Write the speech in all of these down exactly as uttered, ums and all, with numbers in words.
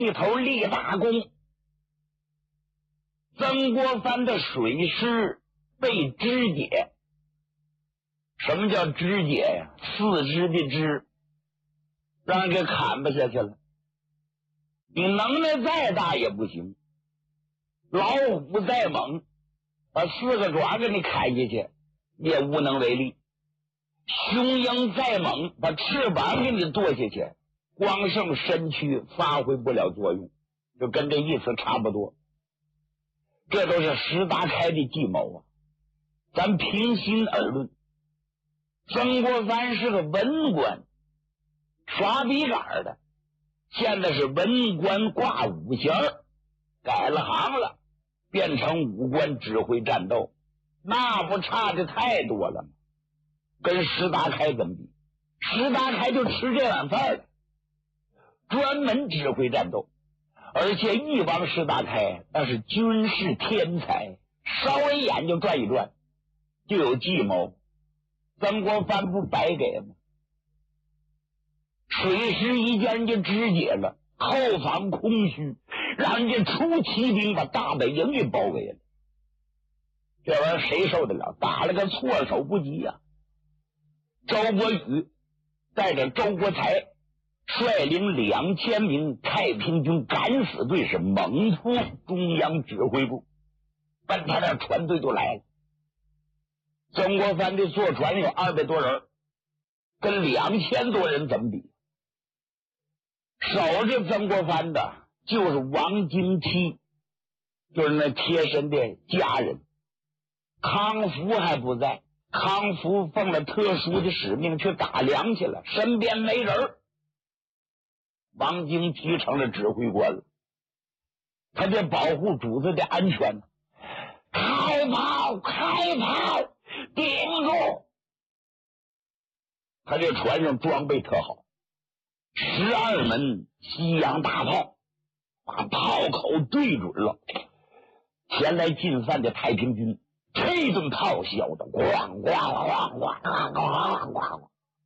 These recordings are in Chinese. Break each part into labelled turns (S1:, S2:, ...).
S1: 一头立大功。曾国藩的水师被肢解。什么叫肢解呀？四肢的肢，让人给砍不下去了。你能耐再大也不行，老虎再猛，把四个爪给你砍下去也无能为力。雄鹰再猛，把翅膀给你剁下去，光剩身躯发挥不了作用，就跟这意思差不多。这都是石达开的计谋啊！咱平心而论，曾国藩是个文官，刷笔杆的，现在是文官挂武衔，改了行了，变成武官指挥战斗，那不差的太多了吗？跟石达开怎么比？石达开就吃这碗饭了，专门指挥战斗，而且一王石达开那是军事天才，稍微眼睛转一转就有计谋。曾国藩不白给吗？水师一见人家肢解了，后方空虚，让人家出骑兵把大本营给包围了。这玩意儿谁受得了？打了个措手不及呀、啊！周国宇带着周国才率领两千名太平军敢死队是猛扑中央指挥部，奔他那船队就来了。曾国藩的坐船有二百多人，跟两千多人怎么比？守着曾国藩的就是王经期，就是那贴身的家人。康福还不在，康福奉了特殊的使命去打粮去了，身边没人。王经期成了指挥官了，他得保护主子的安全。开炮，开炮，顶住！他这船上装备特好，十二门西洋大炮，把炮口对准了前来进犯的太平军。这顿炮响的咣咣咣咣咣咣咣，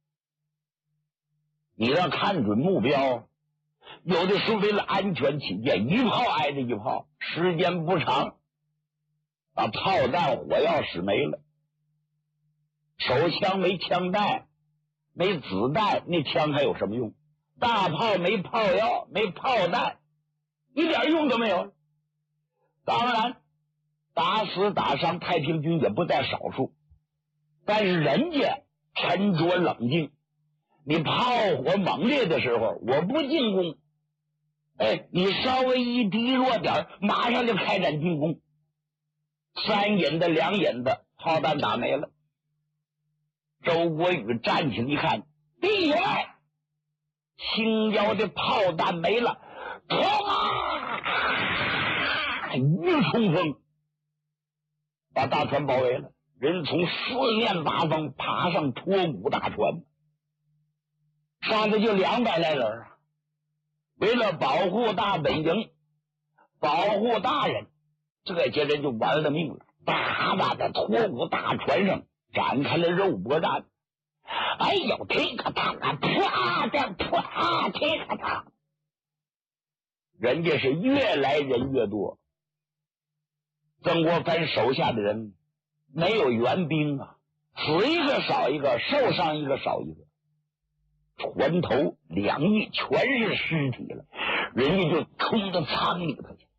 S1: 你要看准目标，有的时候为了安全起见，一炮挨着一炮，时间不长，把炮弹火药使没了。手枪没枪弹，没子弹，那枪还有什么用？大炮没炮药，没炮弹，一点用都没有。当然打死打伤太平军也不在少数，但是人家沉着冷静，你炮火猛烈的时候我不进攻，哎，你稍微一低落点马上就开展进攻，三引的两引的炮弹打没了。周国宇站起来一看，弟兄们，青椒的炮弹没了，冲啊！一冲锋把大船包围了，人从四面八方爬上脱骨大船，上头就两百来人啊！为了保护大本营，保护大人，这些人就玩了命了，大大的脱骨大船上展开了肉搏战。哎呦，踢个当啊，啪的啪，踢个当！人家是越来人越多。曾国藩手下的人没有援兵啊，死一个少一个，受伤一个少一个，船头两翼全是尸体了，人家就冲到舱里头去。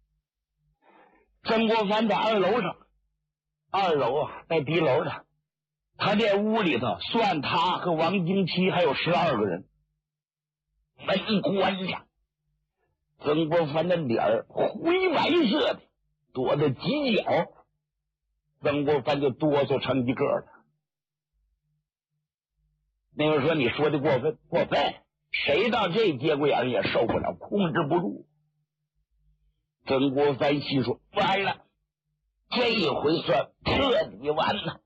S1: 曾国藩在二楼上，二楼啊在敌楼的，他在屋里头算他和王经期还有十二个人，门关上。曾国藩的脸儿灰白色的，躲在犄角，曾国藩就哆嗦成一个了。那个说你说的过分，过分，谁到这节骨眼也受不了，控制不住。曾国藩心说，完了，这一回算彻底完了，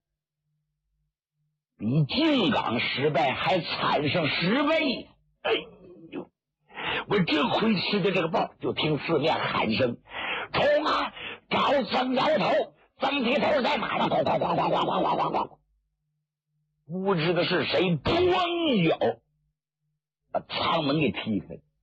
S1: 比靖港时代还惨上十倍。哎呦，我这回吃的这个报，就听四面喊声，冲啊，找曾摇头，曾提头在哪呢？咣咣咣咣咣咣咣咣咣，不知道是谁咣一脚把舱门给踢开。